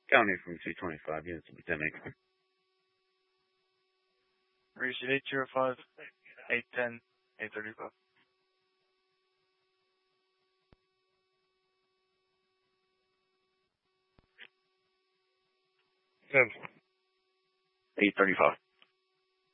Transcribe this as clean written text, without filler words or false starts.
County from 225 units of Potomac. Receipt 805, 810, 835. 835.